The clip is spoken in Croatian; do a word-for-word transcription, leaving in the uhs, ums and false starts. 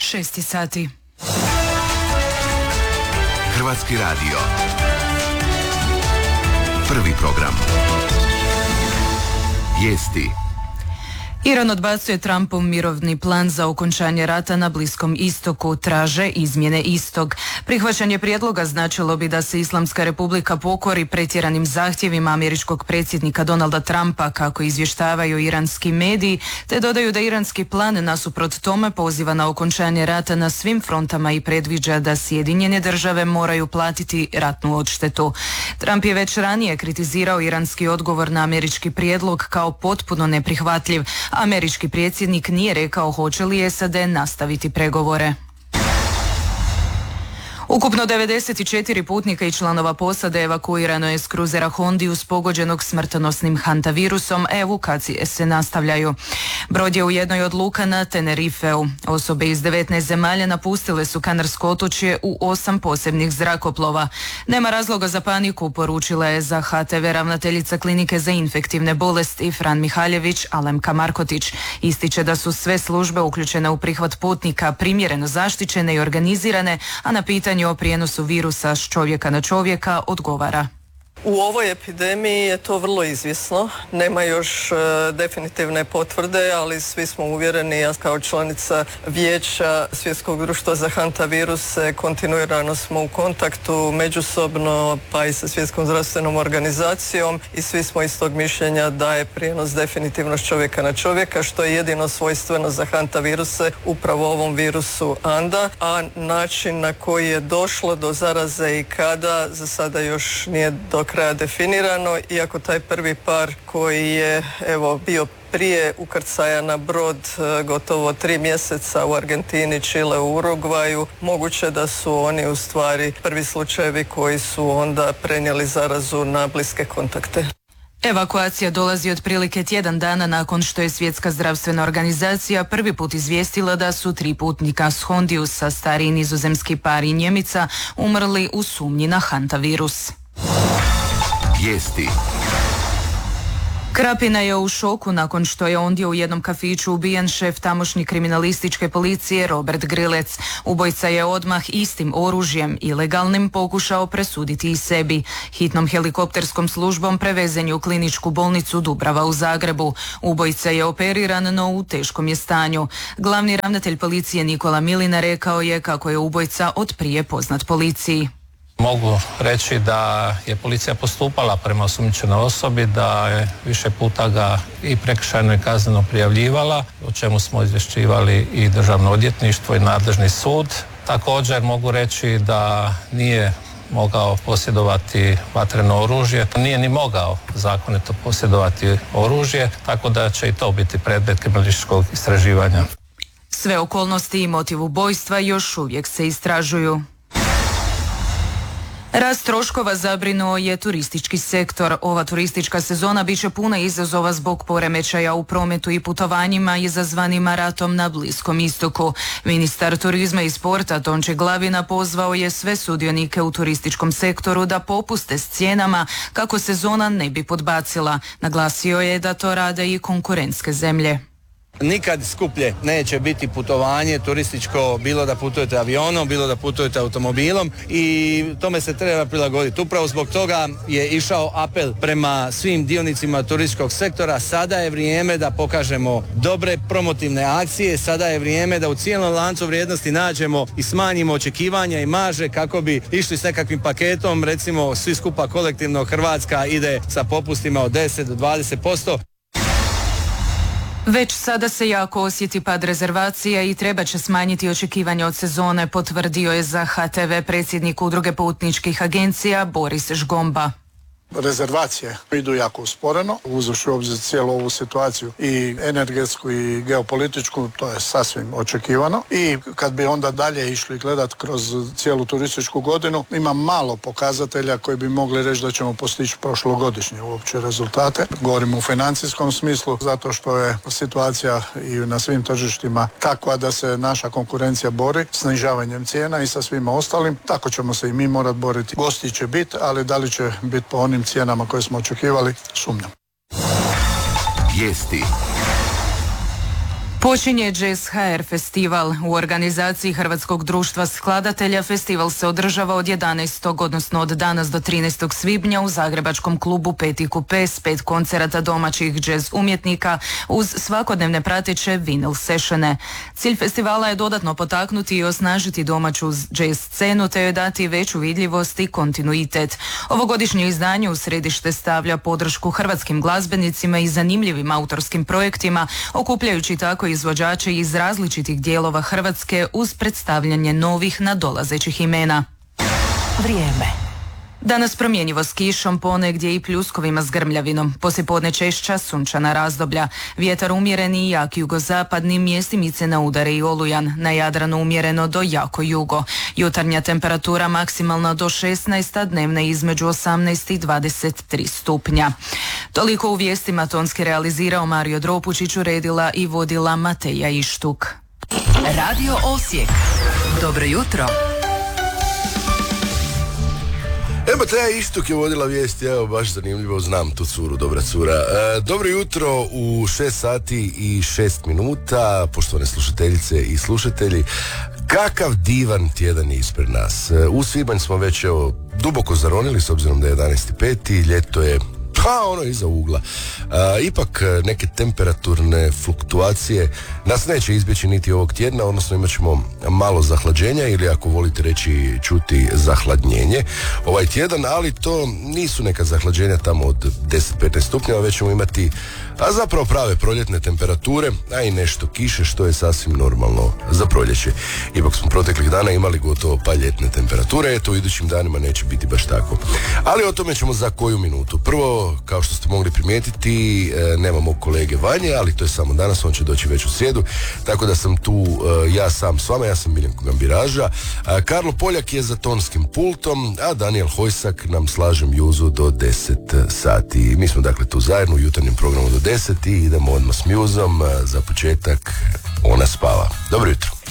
Šesti sati. Hrvatski radio. Prvi program. Vijesti. Iran odbacuje Trumpov mirovni plan za okončanje rata na Bliskom istoku, traže izmjene istog. Prihvaćanje prijedloga značilo bi da se Islamska republika pokori pretjeranim zahtjevima američkog predsjednika Donalda Trumpa, kako izvještavaju iranski mediji, te dodaju da iranski plan nasuprot tome poziva na okončanje rata na svim frontama i predviđa da Sjedinjene države moraju platiti ratnu odštetu. Trump je već ranije kritizirao iranski odgovor na američki prijedlog kao potpuno neprihvatljiv. Američki predsjednik nije rekao hoće li S A D nastaviti pregovore. Ukupno devedeset četiri putnika i članova posade evakuirano je s kruzera Hondius pogođenog smrtonosnim hantavirusom, a evakuacije se nastavljaju. Brod je u jednoj od luka na Tenerifeu. Osobe iz devetnaest zemalja napustile su Kanarsko otočje u osam posebnih zrakoplova. Nema razloga za paniku, poručila je za H T V ravnateljica klinike za infektivne bolesti Fran Mihaljević Alemka Markotić. Ističe da su sve službe uključene u prihvat putnika primjereno zaštićene i organizirane, a na pitanje o prijenosu virusa s čovjeka na čovjeka odgovara. U ovoj epidemiji je to vrlo izvjesno. Nema još e, definitivne potvrde, ali svi smo uvjereni, ja kao članica Vijeća Svjetskog društva za hantaviruse kontinuirano smo u kontaktu međusobno, pa i sa Svjetskom zdravstvenom organizacijom, i svi smo istog mišljenja da je prijenos definitivno s čovjeka na čovjeka, što je jedino svojstveno za hantaviruse, upravo ovom virusu anda, a način na koji je došlo do zaraze i kada za sada još nije do kraja definirano, iako taj prvi par koji je evo bio prije ukrcaja na brod gotovo tri mjeseca u Argentini, Čile, u Urugvaju, moguće da su oni u stvari prvi slučajevi koji su onda prenijeli zarazu na bliske kontakte. Evakuacija dolazi otprilike tjedan dana nakon što je Svjetska zdravstvena organizacija prvi put izvijestila da su tri putnika s Hondiusa, stariji nizozemski par i Njemica, umrli u sumnji na hantavirus. Vijesti. Krapina je u šoku nakon što je ondje u jednom kafiću ubijen šef tamošnje kriminalističke policije Robert Grilec. Ubojica je odmah istim oružjem, ilegalnim, pokušao presuditi i sebi. Hitnom helikopterskom službom prevezen je u kliničku bolnicu Dubrava u Zagrebu. Ubojica je operiran, no u teškom je stanju. Glavni ravnatelj policije Nikola Milina rekao je kako je ubojica od prije poznat policiji. Mogu reći da je policija postupala prema osumnjičenoj osobi, da je više puta ga i prekršajno i kazneno prijavljivala, o čemu smo izvješćivali i Državno odvjetništvo i nadležni sud. Također mogu reći da nije mogao posjedovati vatreno oružje, nije ni mogao zakonito posjedovati oružje, tako da će i to biti predmet kriminalističkog istraživanja. Sve okolnosti i motiv ubojstva još uvijek se istražuju. Rast troškova zabrinuo je turistički sektor. Ova turistička sezona bit će puna izazova zbog poremećaja u prometu i putovanjima izazvanima ratom na Bliskom istoku. Ministar turizma i sporta Tonči Glavina pozvao je sve sudionike u turističkom sektoru da popuste s cijenama kako sezona ne bi podbacila. Naglasio je da to rade i konkurentske zemlje. Nikad skuplje neće biti putovanje turističko, bilo da putujete avionom, bilo da putujete automobilom, i tome se treba prilagoditi. Upravo zbog toga je išao apel prema svim dionicima turističkog sektora. Sada je vrijeme da pokažemo dobre promotivne akcije, sada je vrijeme da u cijelom lancu vrijednosti nađemo i smanjimo očekivanja i marže kako bi išli s nekakvim paketom, recimo svi skupa kolektivno Hrvatska ide sa popustima od deset do dvadeset posto. Već sada se jako osjeti pad rezervacija i treba će smanjiti očekivanja od sezone, potvrdio je za H T V predsjednik Udruge putničkih agencija Boris Žgomba. Rezervacije idu jako usporeno, uzevši u obzir cijelu ovu situaciju i energetsku i geopolitičku, to je sasvim očekivano. I kad bi onda dalje išli gledat kroz cijelu turističku godinu, ima malo pokazatelja koji bi mogli reći da ćemo postići prošlogodišnje uopće rezultate. Govorimo u financijskom smislu, zato što je situacija i na svim tržištima takva da se naša konkurencija bori snižavanjem cijena i sa svima ostalim. Tako ćemo se i mi morati boriti. Gosti će biti, ali da li će biti po onim cijenama koje smo očekivali, sumnjam. Vijesti. Počinje Jazz H R festival. U organizaciji Hrvatskog društva skladatelja festival se održava od jedanaestog odnosno od danas do trinaestog svibnja u zagrebačkom klubu Peti kupe s pet koncerata domaćih jazz umjetnika uz svakodnevne prateće vinyl sessione. Cilj festivala je dodatno potaknuti i osnažiti domaću jazz scenu te joj dati veću vidljivost i kontinuitet. Ovogodišnje izdanje u središte stavlja podršku hrvatskim glazbenicima i zanimljivim autorskim projektima, okupljajući tako izvođače iz različitih dijelova Hrvatske uz predstavljanje novih nadolazećih imena. Vrijeme. Danas promjenjivo s kišom, ponegdje i pljuskovima s grmljavinom. Poslijepodne češća sunčana razdoblja. Vjetar umjereni i jak jugozapadni, mjestimice na udare i olujan. Na Jadranu umjereno do jako jugo. Jutarnja temperatura maksimalna do šesnaest, a dnevna između osamnaest i dvadeset tri stupnja. Toliko u vijestima tonski realizirao Mario Dropučić, uredila i vodila Mateja Ištuk. Radio Osijek. Dobro jutro. Evo, Teja Ištuk je vodila vijesti, evo, baš zanimljivo, znam tu curu, dobra cura. E, dobro jutro u šest sati i šest minuta, poštovane slušateljice i slušatelji. Kakav divan tjedan je ispred nas. E, u svibanj smo već, evo, duboko zaronili, s obzirom da je jedanaesti peti ljeto je pa ono iza ugla. A, ipak neke temperaturne fluktuacije nas neće izbjeći niti ovog tjedna, odnosno imat ćemo malo zahlađenja ili ako volite reći čuti zahladnjenje ovaj tjedan, ali to nisu neka zahlađenja tamo od deset do petnaest stupnjeva, već ćemo imati a zapravo prave proljetne temperature, a i nešto kiše, što je sasvim normalno za proljeće. Ipak smo proteklih dana imali gotovo pa ljetne temperature, eto u idućim danima neće biti baš tako. Ali o tome ćemo za koju minutu. Prvo, kao što ste mogli primijetiti, e, nemamo kolege Vanje, ali to je samo danas, on će doći već u srijedu, tako da sam tu e, ja sam s vama, ja sam Miljenko Gambiraža. E, Karlo Poljak je za tonskim pultom, a Daniel Hojsak nam slaže mjuzu do deset sati. Mi smo dakle tu zajedno u jutarnjem programu do deset i idemo odmah s mjuzom. Za početak Ona spava. Dobro jutro.